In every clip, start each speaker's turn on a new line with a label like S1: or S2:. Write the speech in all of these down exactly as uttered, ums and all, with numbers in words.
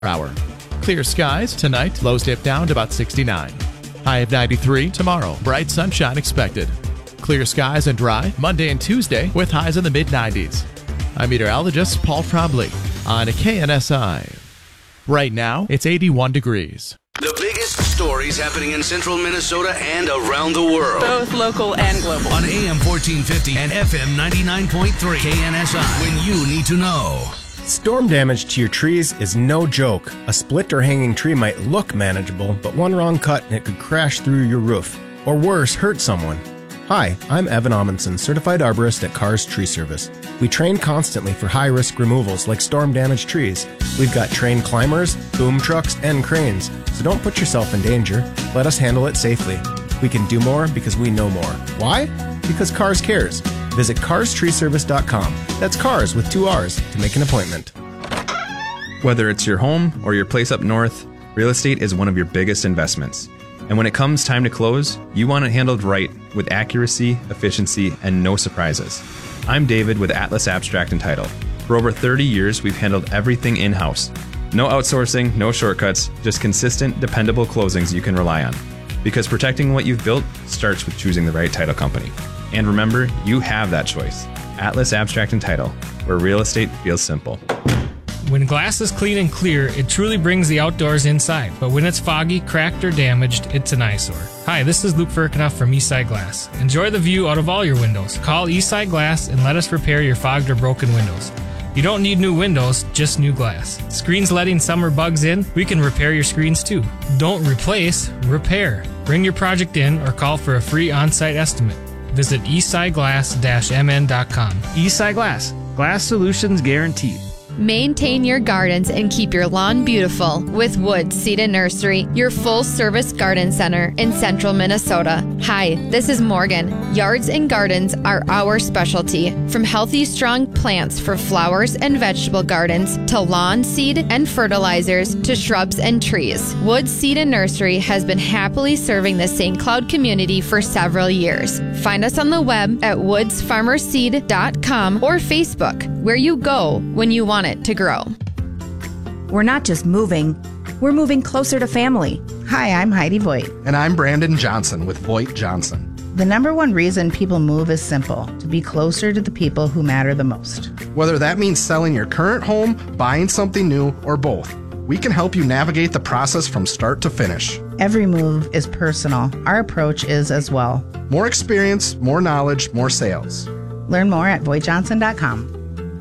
S1: hour. Clear skies tonight, lows dip down to about sixty-nine. High of ninety-three tomorrow, bright sunshine expected. Clear skies and dry Monday and Tuesday with highs in the mid nineties. I'm meteorologist Paul Trombley on K N S I. Right now, it's eighty-one degrees.
S2: The biggest stories happening in central Minnesota and around the world.
S3: Both local and global.
S2: On A M fourteen fifty and F M ninety-nine point three. K N S I. When you need to know.
S4: Storm damage to your trees is no joke. A split or hanging tree might look manageable, but one wrong cut and it could crash through your roof. Or worse, hurt someone. Hi, I'm Evan Amundsen, certified arborist at Carr's Tree Service. We train constantly for high-risk removals like storm-damaged trees. We've got trained climbers, boom trucks, and cranes, so don't put yourself in danger. Let us handle it safely. We can do more because we know more. Why? Because Carr's cares. Visit cars tree service dot com. That's Cars with two R's to make an appointment.
S5: Whether it's your home or your place up north, real estate is one of your biggest investments. And when it comes time to close, you want it handled right with accuracy, efficiency, and no surprises. I'm David with Atlas Abstract and Title. For over thirty years, we've handled everything in-house. No outsourcing, no shortcuts, just consistent, dependable closings you can rely on. Because protecting what you've built starts with choosing the right title company. And remember, you have that choice. Atlas Abstract and Title, where real estate feels simple.
S6: When glass is clean and clear, it truly brings the outdoors inside. But when it's foggy, cracked, or damaged, it's an eyesore. Hi, this is Luke Firkinoff from Eastside Glass. Enjoy the view out of all your windows. Call Eastside Glass and let us repair your fogged or broken windows. You don't need new windows, just new glass. Screens letting summer bugs in? We can repair your screens too. Don't replace, repair. Bring your project in or call for a free on-site estimate. Visit eastside glass dash m n dot com.
S7: Eastside Glass. Glass solutions guaranteed.
S8: Maintain your gardens and keep your lawn beautiful with Woods Seed and Nursery, your full-service garden center in central Minnesota. Hi, this is Morgan. Yards and gardens are our specialty. From healthy, strong plants for flowers and vegetable gardens to lawn seed and fertilizers to shrubs and trees. Woods Seed and Nursery has been happily serving the Saint Cloud community for several years. Find us on the web at woods farmer seed dot com or Facebook, where you go when you want it to grow.
S9: We're not just moving, we're moving closer to family.
S10: Hi, I'm Heidi Voigt.
S11: And I'm Brandon Johnson with Voigt Johnson.
S10: The number one reason people move is simple: to be closer to the people who matter the most.
S11: Whether that means selling your current home, buying something new, or both, we can help you navigate the process from start to finish.
S10: Every move is personal. Our approach is as well.
S11: More experience, more knowledge, more sales.
S10: Learn more at voigt johnson dot com.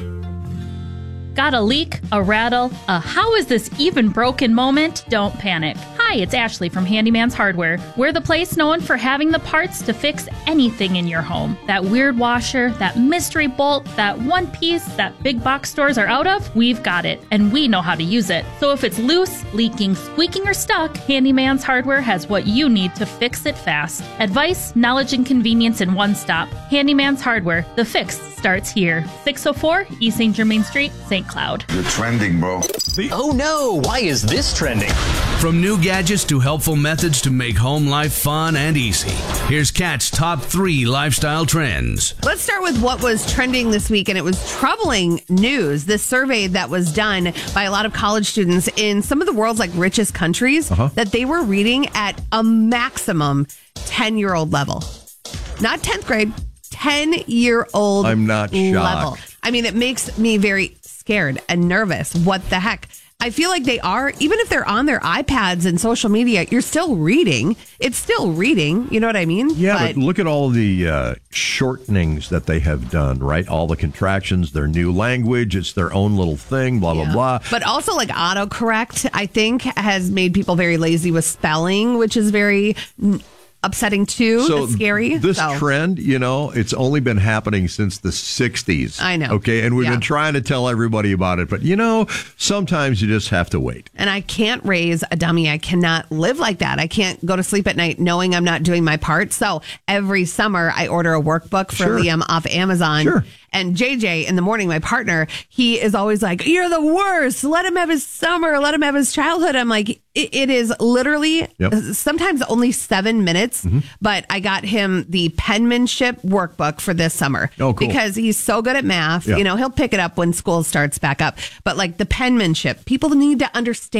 S12: Got a leak, a rattle, a how is this even broken moment? Don't panic. Hi, it's Ashley from Handyman's Hardware. We're the place known for having the parts to fix anything in your home. That weird washer, that mystery bolt, that one piece that big box stores are out of, we've got it, and we know how to use it. So if it's loose, leaking, squeaking, or stuck, Handyman's Hardware has what you need to fix it fast. Advice, knowledge, and convenience in one stop. Handyman's Hardware. The fix starts here. six oh four East Saint Germain Street, Saint Cloud.
S13: You're trending, bro.
S2: Oh no, why is this trending? From new gadgets to helpful methods to make home life fun and easy, here's Kat's top three lifestyle trends.
S14: Let's start with what was trending this week, and it was troubling news. This survey that was done by a lot of college students in some of the world's like richest countries, uh-huh. that they were reading at a maximum ten-year-old level. Not tenth grade, ten-year-old
S15: I'm not
S14: level.
S15: shocked.
S14: I mean, it makes me very scared and nervous. What the heck? I feel like they are, even if they're on their iPads and social media, you're still reading. It's still reading. You know what I mean?
S15: Yeah, but, but look at all the uh, shortenings that they have done, right? All the contractions, their new language, it's their own little thing, blah, yeah. blah, blah.
S14: But also like autocorrect, I think, has made people very lazy with spelling, which is very upsetting too.
S15: So
S14: it's scary.
S15: This
S14: so.
S15: trend, you know, it's only been happening since the sixties.
S14: I know.
S15: Okay, and we've
S14: yeah.
S15: been trying to tell everybody about it, but you know, sometimes you just have to wait.
S14: And I can't raise a dummy. I cannot live like that. I can't go to sleep at night knowing I'm not doing my part. So every summer I order a workbook for sure. Liam off Amazon.
S15: Sure.
S14: And J J in the morning, my partner, he is always like, you're the worst. Let him have his summer. Let him have his childhood. I'm like, it, it is literally yep. sometimes only seven minutes, mm-hmm. but I got him the penmanship workbook for this summer
S15: oh, cool.
S14: because he's so good at math.
S15: Yep.
S14: You know, he'll pick it up when school starts back up. But like the penmanship, people need to understand